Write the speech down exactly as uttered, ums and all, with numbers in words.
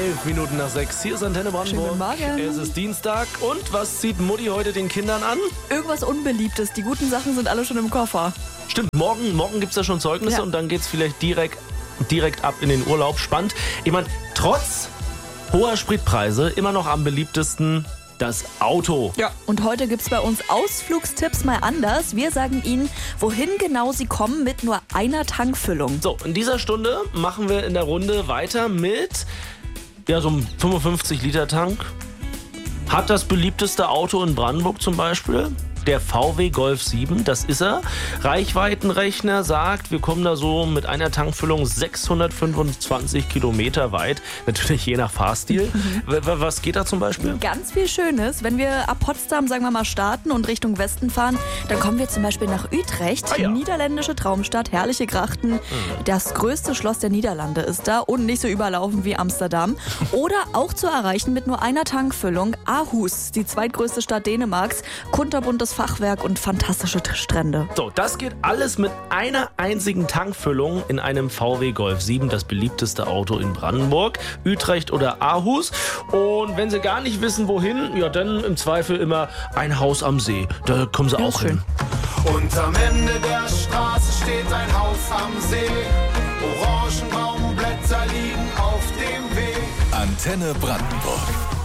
Elf Minuten nach sechs. Hier ist Antenne Brandenburg. Schönen Morgen. Es ist Dienstag. Und was zieht Mutti heute den Kindern an? Irgendwas Unbeliebtes. Die guten Sachen sind alle schon im Koffer. Stimmt, morgen, morgen gibt es ja schon Zeugnisse Ja. und dann geht es vielleicht direkt, direkt ab in den Urlaub. Spannend. Ich meine, trotz hoher Spritpreise immer noch am beliebtesten das Auto. Ja. Und heute gibt's bei uns Ausflugstipps mal anders. Wir sagen Ihnen, wohin genau Sie kommen mit nur einer Tankfüllung. So, in dieser Stunde machen wir in der Runde weiter mit ja, so einem fünfundfünfzig Liter Tank. Hat das beliebteste Auto in Brandenburg zum Beispiel der V W Golf sieben, das ist er. Reichweitenrechner sagt, wir kommen da so mit einer Tankfüllung sechshundertfünfundzwanzig Kilometer weit. Natürlich je nach Fahrstil. W- Was geht da zum Beispiel? Ganz viel Schönes. Wenn wir ab Potsdam, sagen wir mal, starten und Richtung Westen fahren, dann kommen wir zum Beispiel nach Utrecht. Ah ja. Niederländische Traumstadt, herrliche Grachten. Das größte Schloss der Niederlande ist da und nicht so überlaufen wie Amsterdam. Oder auch zu erreichen mit nur einer Tankfüllung Aarhus, die zweitgrößte Stadt Dänemarks. Kunterbuntes Fachwerk und fantastische Strände. So, das geht alles mit einer einzigen Tankfüllung in einem V W Golf sieben, das beliebteste Auto in Brandenburg, Utrecht oder Aarhus. Und wenn Sie gar nicht wissen, wohin, ja, dann im Zweifel immer ein Haus am See. Da kommen Sie Ja, auch schön. hin. Und am Ende der Straße steht ein Haus am See. Orangenbaumblätter liegen auf dem Weg. Antenne Brandenburg.